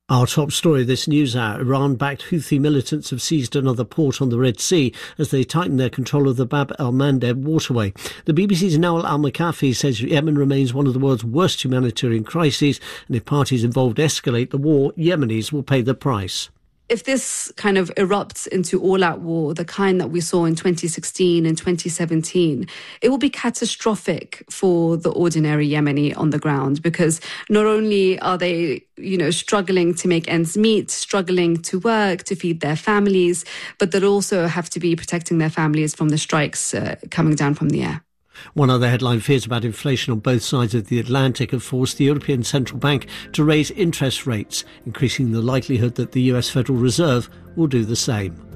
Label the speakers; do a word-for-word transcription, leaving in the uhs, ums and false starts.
Speaker 1: Our top story this news hour: Iran-backed Houthi militants have seized another port on the Red Sea as they tighten their control of the Bab el-Mandeb waterway. The B B C's Nawal al-Makafi says Yemen remains one of the world's worst humanitarian crises, and if parties involved escalate the war, Yemenis will pay the price.
Speaker 2: If this kind of erupts into all-out war, the kind that we saw in twenty sixteen and twenty seventeen, it will be catastrophic for the ordinary Yemeni on the ground, because not only are they, you know, struggling to make ends meet, struggling to work, to feed their families, but they'll also have to be protecting their families from the strikes uh, coming down from the air.
Speaker 1: One other headline: fears about inflation on both sides of the Atlantic have forced the European Central Bank to raise interest rates, increasing the likelihood that the U S Federal Reserve will do the same.